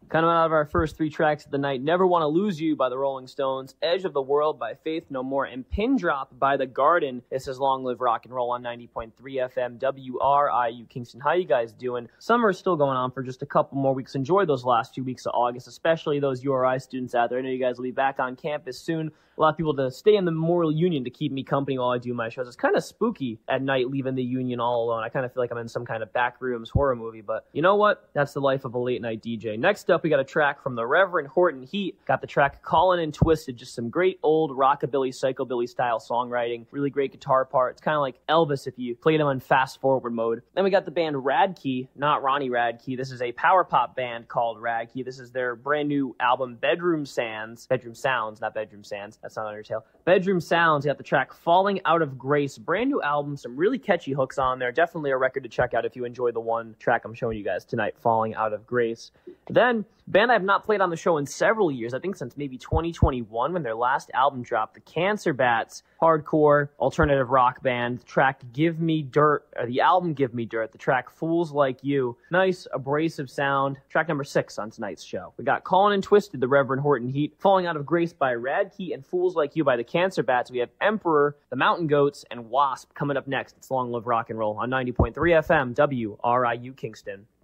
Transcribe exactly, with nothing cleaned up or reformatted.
Coming out of our first three tracks of the night, Never Want to Lose You by the Rolling Stones, Edge of the World by Faith No More, and Pin Drop by The Garden. This is Long Live Rock and Roll on ninety point three F M W R I U Kingston. How you guys doing? Summer is still going on for just a couple more weeks. Enjoy those last two weeks of August, especially those U R I students out there. I know you guys will be back on campus soon. A lot of people to stay in the Memorial Union to keep me company while I do my shows. It's kind of spooky at night leaving the Union all alone. I kind of feel like I'm in some kind of backrooms horror movie, but you know what? That's the life of a late night D J. Next up, we got a track from the Reverend Horton Heat. Got the track Callin' and Twisted, just some great old rockabilly, psychobilly style songwriting. Really great guitar parts. Kind of like Elvis if you played him on fast forward mode. Then we got the band Radkey, not Ronnie Radke. This is a power pop band called Radkey. This is their brand new album, Bedroom Sands. Bedroom Sounds, not Bedroom Sands. That's not Undertale. Bedroom Sounds, you got the track Falling Out of Grace. Brand new album, some really catchy hooks on there. Definitely a record to check out if you enjoy the one track I'm showing you guys tonight, Falling Out of Grace. Then, band I've not played on the show in several years, I think since maybe twenty twenty-one when their last album dropped, the Cancer Bats, hardcore alternative rock band. The track Give Me Dirt, or the album Give Me Dirt, the track Fools Like You. Nice, abrasive sound. Track number six on tonight's show. We got Callin' and Twisted, the Reverend Horton Heat, Falling Out of Grace by Radkey, and Fools Like You by the Cancer Bats. We have Emperor, the Mountain Goats, and Wasp coming up next. It's Long Live Rock and Roll on ninety point three F M W R I U Kingston.